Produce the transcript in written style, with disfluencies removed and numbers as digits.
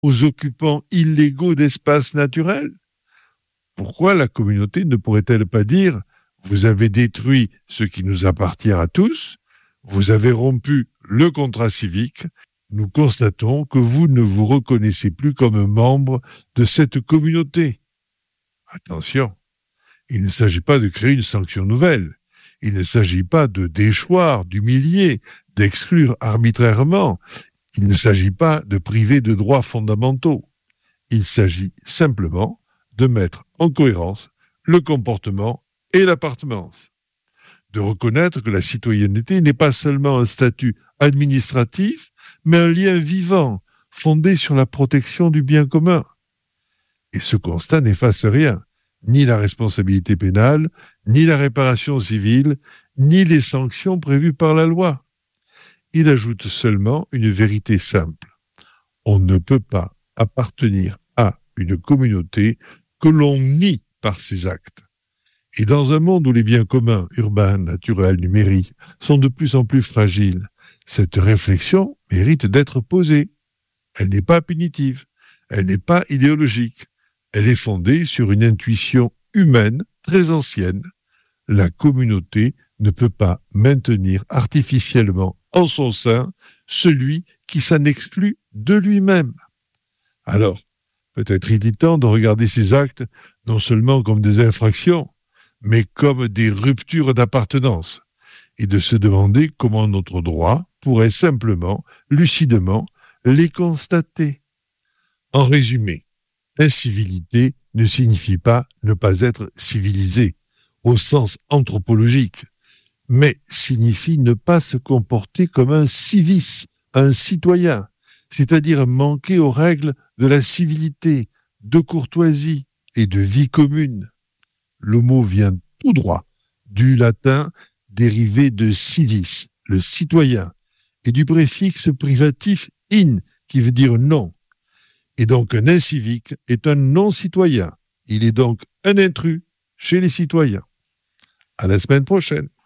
aux occupants illégaux d'espaces naturels? Pourquoi la communauté ne pourrait-elle pas dire: vous avez détruit ce qui nous appartient à tous, vous avez rompu le contrat civique, nous constatons que vous ne vous reconnaissez plus comme membre de cette communauté. Attention, il ne s'agit pas de créer une sanction nouvelle. Il ne s'agit pas de déchoir, d'humilier, d'exclure arbitrairement. Il ne s'agit pas de priver de droits fondamentaux. Il s'agit simplement de mettre en cohérence le comportement et l'appartenance. De reconnaître que la citoyenneté n'est pas seulement un statut administratif, mais un lien vivant, fondé sur la protection du bien commun. Et ce constat n'efface rien, ni la responsabilité pénale, ni la réparation civile, ni les sanctions prévues par la loi. Il ajoute seulement une vérité simple. On ne peut pas appartenir à une communauté que l'on nie par ses actes. Et dans un monde où les biens communs, urbains, naturels, numériques, sont de plus en plus fragiles, cette réflexion mérite d'être posée. Elle n'est pas punitive, elle n'est pas idéologique, elle est fondée sur une intuition humaine très ancienne. La communauté ne peut pas maintenir artificiellement en son sein celui qui s'en exclut de lui-même. Alors, peut-être il est temps de regarder ces actes non seulement comme des infractions, mais comme des ruptures d'appartenance, et de se demander comment notre droit pourrait simplement, lucidement, les constater. En résumé, incivilité ne signifie pas ne pas être civilisé, au sens anthropologique, mais signifie ne pas se comporter comme un civis, un citoyen, c'est-à-dire manquer aux règles de la civilité, de courtoisie et de vie commune. Le mot vient tout droit du latin dérivé de civis, le citoyen, et du préfixe privatif in, qui veut dire non. Et donc un incivique est un non-citoyen. Il est donc un intrus chez les citoyens. À la semaine prochaine.